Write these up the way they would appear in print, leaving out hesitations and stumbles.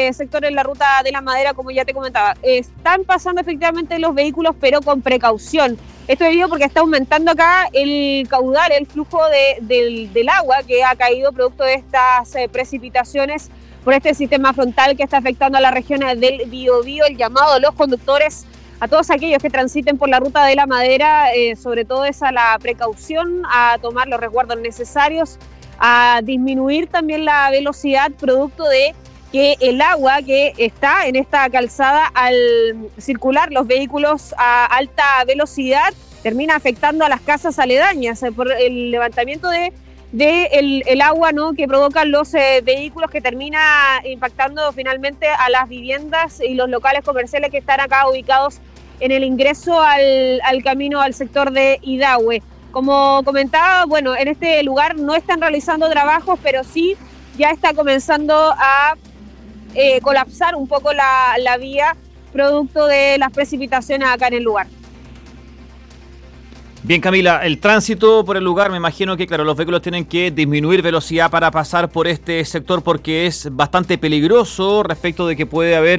este sector en la ruta de la Madera, como ya te comentaba. Están pasando efectivamente los vehículos, pero con precaución. Esto debido porque está aumentando acá el caudal, el flujo del agua que ha caído producto de estas precipitaciones por este sistema frontal que está afectando a la región del Biobío. El llamado a los conductores, a todos aquellos que transiten por la ruta de la Madera, sobre todo es a la precaución, a tomar los resguardos necesarios, a disminuir también la velocidad producto de que el agua que está en esta calzada al circular los vehículos a alta velocidad termina afectando a las casas aledañas por el levantamiento el agua, ¿no?, que provocan los vehículos, que termina impactando finalmente a las viviendas y los locales comerciales que están acá ubicados en el ingreso al camino al sector de Idahue. Como comentaba, bueno, en este lugar no están realizando trabajos, pero sí ya está comenzando a colapsar un poco la vía producto de las precipitaciones acá en el lugar. Bien, Camila, el tránsito por el lugar, me imagino que, claro, los vehículos tienen que disminuir velocidad para pasar por este sector porque es bastante peligroso respecto de que puede haber,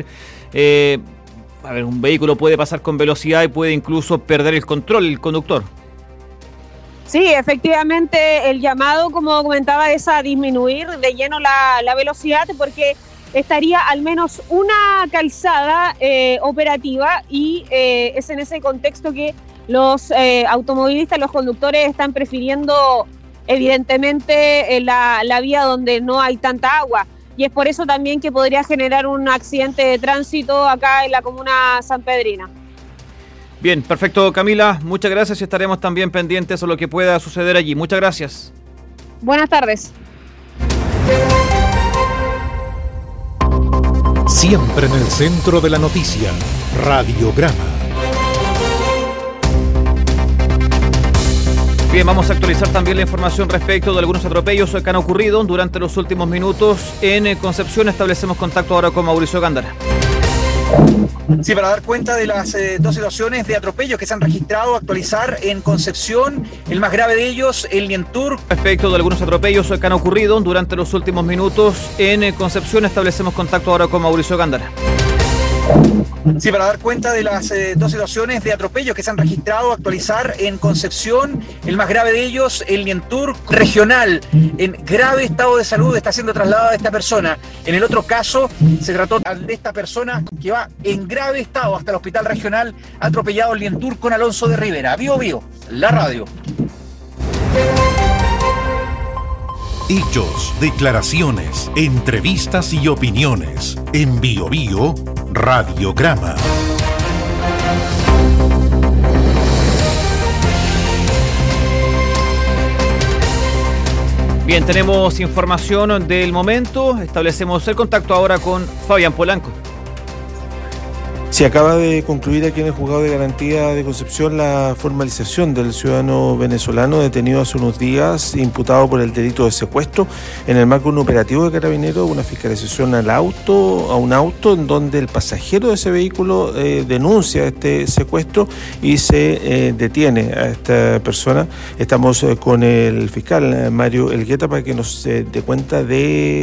un vehículo puede pasar con velocidad y puede incluso perder el control, el conductor. Sí, efectivamente, el llamado, como comentaba, es a disminuir de lleno la velocidad porque estaría al menos una calzada operativa y es en ese contexto que los automovilistas, los conductores están prefiriendo evidentemente la vía donde no hay tanta agua, y es por eso también que podría generar un accidente de tránsito acá en la comuna sanpedrina. Bien, perfecto, Camila, muchas gracias y estaremos también pendientes a lo que pueda suceder allí. Muchas gracias. Buenas tardes. Siempre en el centro de la noticia, Radiograma. Bien, vamos a actualizar también la información respecto de algunos atropellos que han ocurrido durante los últimos minutos en Concepción. Establecemos contacto ahora con Mauricio Gándara. Sí, para dar cuenta de las dos situaciones de atropellos que se han registrado, actualizar en Concepción, el más grave de ellos, el Lientur. Respecto de algunos atropellos que han ocurrido durante los últimos minutos en Concepción, establecemos contacto ahora con Mauricio Gándara. Sí, para dar cuenta de las dos situaciones de atropellos que se han registrado, actualizar en Concepción, el más grave de ellos, el Lientur regional. En grave estado de salud está siendo trasladada esta persona. En el otro caso, se trató de esta persona que va en grave estado hasta el hospital regional, atropellado el Lientur con Alonso de Rivera. Biobío, la radio. Hechos, declaraciones, entrevistas y opiniones. En Biobío, Radiograma. Bien, tenemos información del momento. Establecemos el contacto ahora con Fabián Polanco. Se acaba de concluir aquí en el Juzgado de Garantía de Concepción la formalización del ciudadano venezolano detenido hace unos días, imputado por el delito de secuestro, en el marco de un operativo de Carabineros, una fiscalización a un auto en donde el pasajero de ese vehículo denuncia este secuestro y se detiene a esta persona. Estamos con el fiscal Mario Elgueta para que nos dé cuenta de